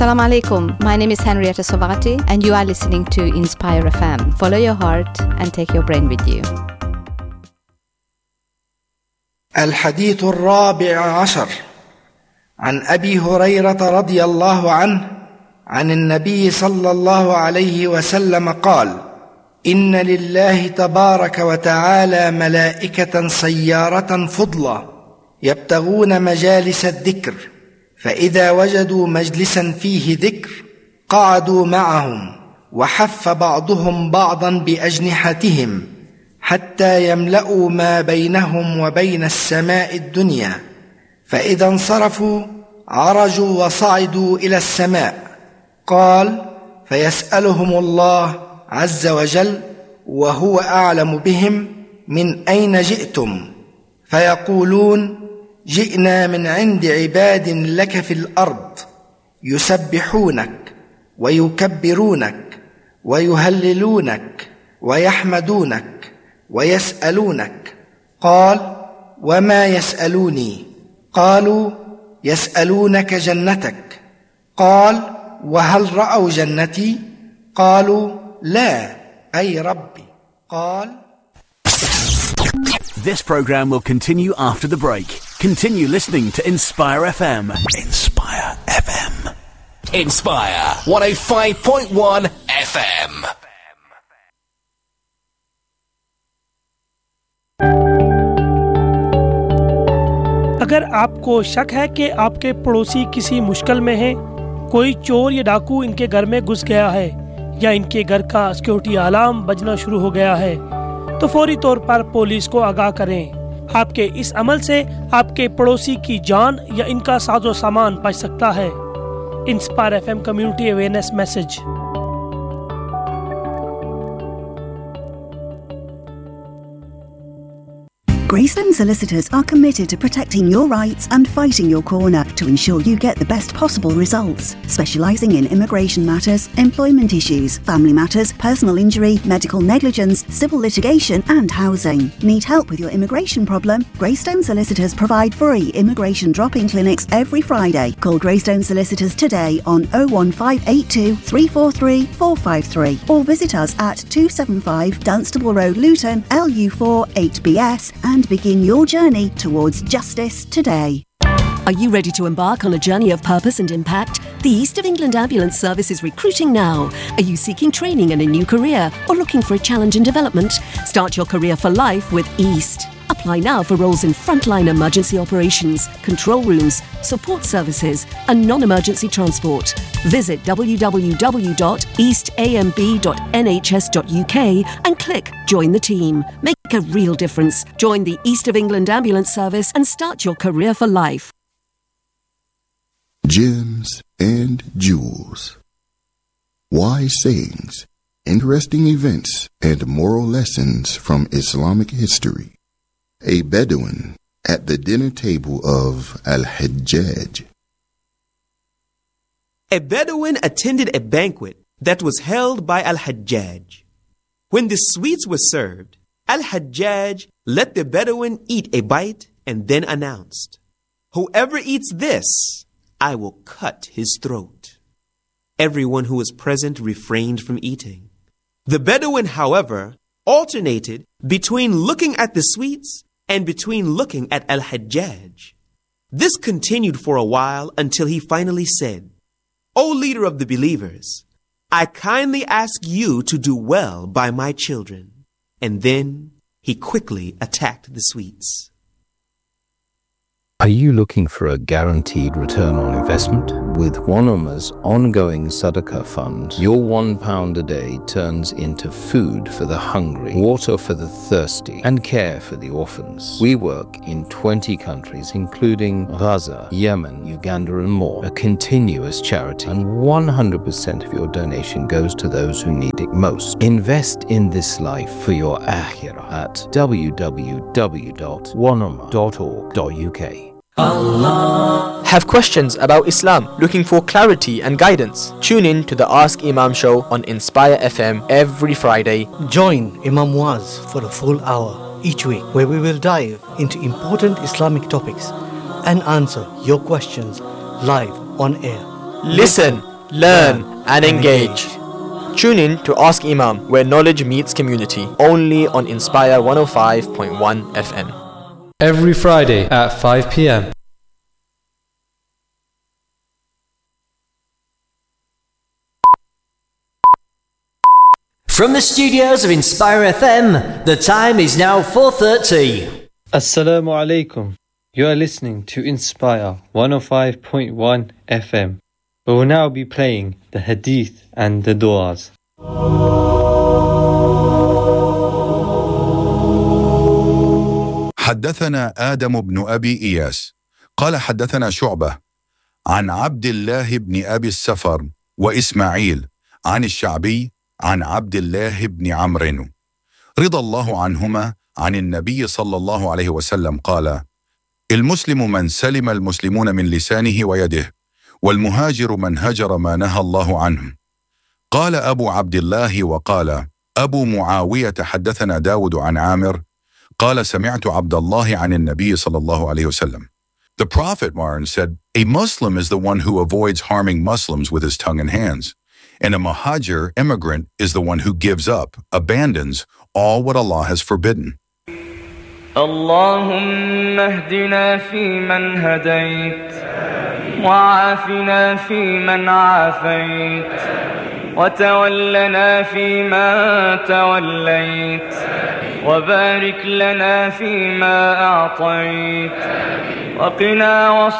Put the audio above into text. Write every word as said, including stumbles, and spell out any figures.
Assalamu alaikum. My name is Henrietta Sovati and you are listening to Inspire F M. Follow your heart and take your brain with you. الحديث الرابع عشر عن أبي هريرة رضي الله عنه عن النبي صلى الله عليه وسلم قال: إن لله تبارك وتعالى ملائكة سيارة فضلة يبتغون مجالس الذكر، فإذا وجدوا مجلسا فيه ذكر قعدوا معهم، وحف بعضهم بعضا بأجنحتهم حتى يملأوا ما بينهم وبين السماء الدنيا، فإذا انصرفوا عرجوا وصعدوا إلى السماء. قال: فيسألهم الله عز وجل وهو أعلم بهم: من أين جئتم؟ فيقولون: جئنا من عند عباد لك في الأرض يسبحونك ويكبرونك ويهللونك ويحمدونك ويسألونك. قال: وما يسألوني؟ قالوا: يسألونك جنتك. قال: وهل رأوا جنتي؟ قالوا: لا، أي ربي. قال: This program will continue after the break. Continue listening to Inspire F M. Inspire F M. Inspire one oh five point one F M. अगर आपको शक है कि आपके पड़ोसी किसी मुश्किल में हैं, कोई चोर या डाकू इनके घर में घुस गया है या इनके घर का सिक्योरिटी अलार्म बजना शुरू हो गया है, तो फौरी तौर पर पुलिस को आगाह करें। आपके इस अमल से आपके पड़ोसी की जान या इनका साजो सामान बच सकता है। Inspire FM community awareness message. Greystone Solicitors are committed to protecting your rights and fighting your corner to ensure you get the best possible results. Specialising in immigration matters, employment issues, family matters, personal injury, medical negligence, civil litigation and housing. Need help with your immigration problem? Greystone Solicitors provide free immigration drop-in clinics every Friday. Call Greystone Solicitors today on oh one five eight two, three four three, four five three or visit us at two seventy-five Dunstable Road, Luton, L U four eight B S and begin your journey towards justice today. Are you ready to embark on a journey of purpose and impact? The East of England Ambulance Service is recruiting now. Are you seeking training and a new career or looking for a challenge in development? Start your career for life with East. Apply now for roles in frontline emergency operations, control rooms, support services and non-emergency transport. Visit w w w dot east a m b dot n h s dot u k and click Join the Team. Make a real difference. Join the East of England Ambulance Service and start your career for life. Gems and jewels. Wise sayings, interesting events, and moral lessons from Islamic history. A Bedouin at the dinner table of Al-Hajjaj. A Bedouin attended a banquet that was held by Al-Hajjaj. When the sweets were served, Al-Hajjaj let the Bedouin eat a bite and then announced, "Whoever eats this, I will cut his throat." Everyone who was present refrained from eating. The Bedouin, however, alternated between looking at the sweets and between looking at Al-Hajjaj. This continued for a while until he finally said, "O leader of the believers, I kindly ask you to do well by my children." And then he quickly attacked the sweets. Are you looking for a guaranteed return on investment? With Wanama's ongoing Sadaqah fund, your one pound a day turns into food for the hungry, water for the thirsty, and care for the orphans. We work in twenty countries, including Gaza, Yemen, Uganda, and more. A continuous charity, and one hundred percent of your donation goes to those who need it most. Invest in this life for your akhirah at w w w dot wanama dot org dot u k. Allah. Have questions about Islam, looking for clarity and guidance? Tune in to the Ask Imam show on Inspire F M every Friday. Join Imam Waz for a full hour each week, where we will dive into important Islamic topics and answer your questions live on air. Listen, learn and engage. Tune in to Ask Imam, where knowledge meets community, only on Inspire one oh five point one F M. Every Friday at five p m. From the studios of Inspire F M, the time is now four thirty. Assalamu alaikum. You are listening to Inspire one oh five point one F M. We will now be playing the Hadith and the Du'as. حدثنا آدم بن أبي إياس قال حدثنا شعبة عن عبد الله بن أبي السفر وإسماعيل عن الشعبي عن عبد الله بن عمرو رضي الله عنهما عن النبي صلى الله عليه وسلم قال: المسلم من سلم المسلمون من لسانه ويده، والمهاجر من هجر ما نهى الله عنه. قال أبو عبد الله وقال أبو معاوية حدثنا داود عن عامر قال سمعت عبد الله عن النبي صلى الله عليه وسلم. The Prophet Martin said, a Muslim is the one who avoids harming Muslims with his tongue and hands, and a muhajir, immigrant, is the one who gives up, abandons all what Allah has forbidden. اللهم اهدنا فيمن هديت وعافنا فيمن عافيت وتولنا فيما توليت وبارك لنا فيما أعطيت وقنا